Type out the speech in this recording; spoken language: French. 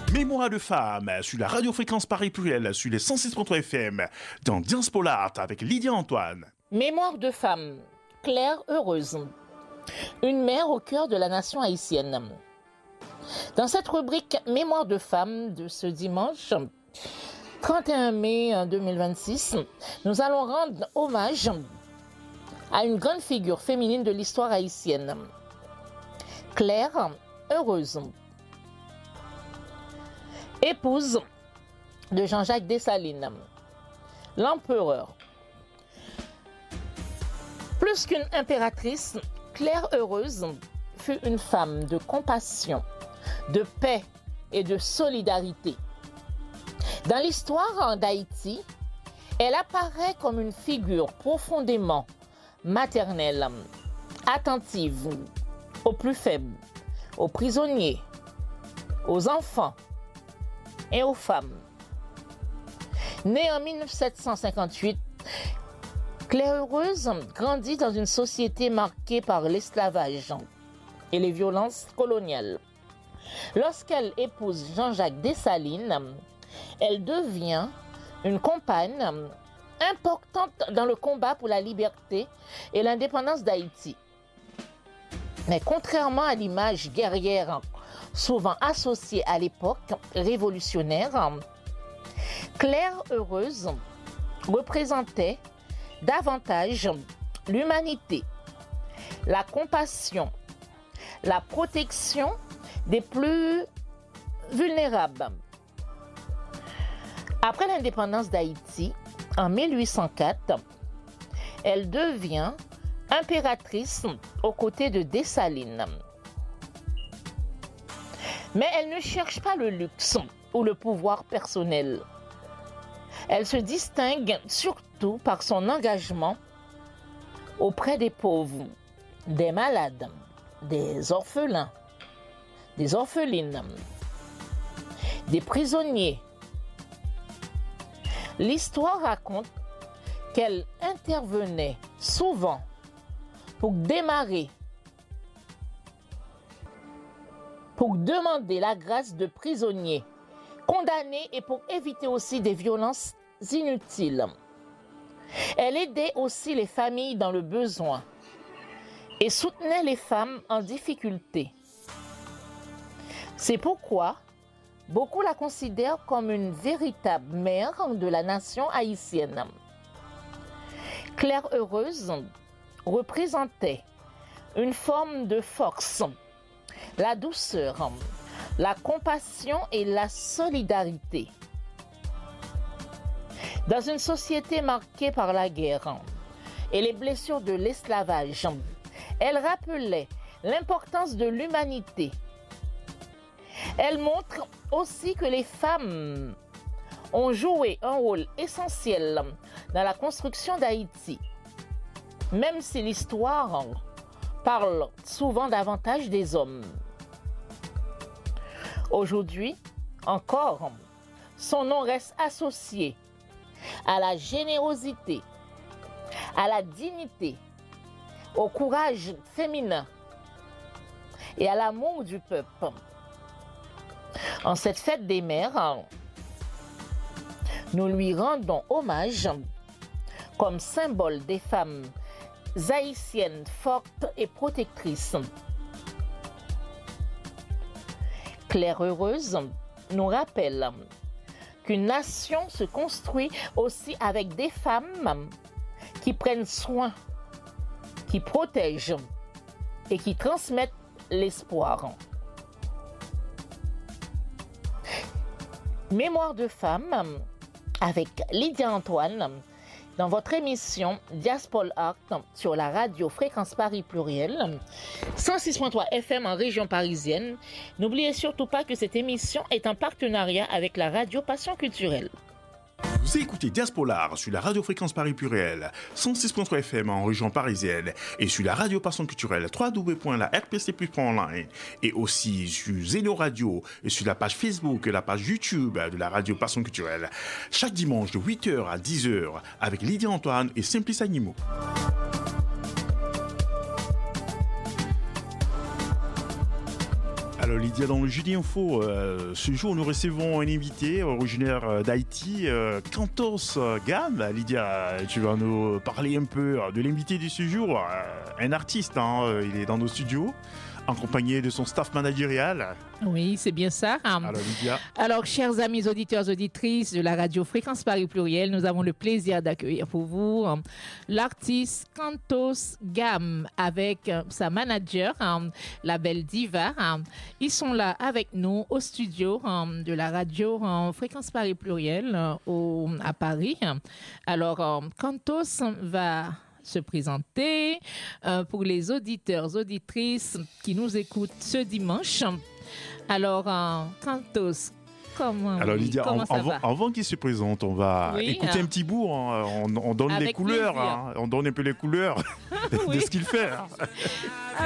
Mémoire de femme sur la radiofréquence Paris Pluriel sur les 106.3 FM dans Diaspolart avec Lydia Antoine. Mémoire de femme, Claire heureuse. Une mère au cœur de la nation haïtienne. Dans cette rubrique Mémoire de femme de ce dimanche 31 mai 2026, nous allons rendre hommage à une grande figure féminine de l'histoire haïtienne. Claire heureuse. Épouse de Jean-Jacques Dessalines, l'empereur. Plus qu'une impératrice, Claire heureuse fut une femme de compassion, de paix et de solidarité. Dans l'histoire d'Haïti, elle apparaît comme une figure profondément maternelle, attentive aux plus faibles, aux prisonniers, aux enfants et aux femmes. Née en 1758, Claire heureuse grandit dans une société marquée par l'esclavage et les violences coloniales. Lorsqu'elle épouse Jean-Jacques Dessalines, elle devient une compagne importante dans le combat pour la liberté et l'indépendance d'Haïti. Mais contrairement à l'image guerrière souvent associée à l'époque révolutionnaire, Claire heureuse représentait davantage l'humanité, la compassion, la protection des plus vulnérables. Après l'indépendance d'Haïti, en 1804, elle devient impératrice aux côtés de Dessalines. Mais elle ne cherche pas le luxe ou le pouvoir personnel. Elle se distingue surtout par son engagement auprès des pauvres, des malades, des orphelins, des orphelines, des prisonniers. L'histoire raconte qu'elle intervenait souvent pour demander la grâce de prisonniers condamnés et pour éviter aussi des violences inutiles. Elle aidait aussi les familles dans le besoin et soutenait les femmes en difficulté. C'est pourquoi beaucoup la considèrent comme une véritable mère de la nation haïtienne. Claire heureuse représentait une forme de force, la douceur, la compassion et la solidarité. Dans une société marquée par la guerre et les blessures de l'esclavage, elle rappelait l'importance de l'humanité. Elle montre aussi que les femmes ont joué un rôle essentiel dans la construction d'Haïti, même si l'histoire parle souvent davantage des hommes. Aujourd'hui, encore, son nom reste associé à la générosité, à la dignité, au courage féminin et à l'amour du peuple. En cette fête des mères, nous lui rendons hommage comme symbole des femmes haïtiennes fortes et protectrices. Claire heureuse nous rappelle qu'une nation se construit aussi avec des femmes qui prennent soin, qui protègent et qui transmettent l'espoir. Mémoire de femme avec Lydia Antoine dans votre émission Diaspolart sur la radio Fréquence Paris Pluriel, 106.3 FM en région parisienne. N'oubliez surtout pas que cette émission est en partenariat avec la radio Passion Culturelle. Vous écoutez Diaspolart sur la radio Fréquence Paris Pluriel, 106.3 FM en région parisienne et sur la radio Passion Culturelle www.la-rpc+.online et aussi sur Zeno Radio et sur la page Facebook et la page YouTube de la radio Passion Culturelle. Chaque dimanche de 8h à 10h avec Lydia Antoine et Simplice Animaux. Alors Lydia, dans le Jeudi Info, ce jour nous recevons un invité originaire d'Haïti, Cantos Gam. Lydia, tu vas nous parler un peu de l'invité de ce jour, un artiste, il est dans nos studios, accompagné de son staff managérial. Oui, c'est bien ça. Alors Lydia. Alors, chers amis auditeurs, auditrices de la radio Fréquence Paris Pluriel, nous avons le plaisir d'accueillir pour vous l'artiste Cantos Gam avec sa manager, la belle Diva. Ils sont là avec nous au studio de la radio Fréquence Paris Pluriel à Paris. Alors, Cantos va se présenter pour les auditeurs, auditrices qui nous écoutent ce dimanche. Alors, Cantos, comment Lydia, ça va? avant qu'il se présente, on va écouter un petit bout. On donne les couleurs. On donne un peu les couleurs de ce qu'il fait.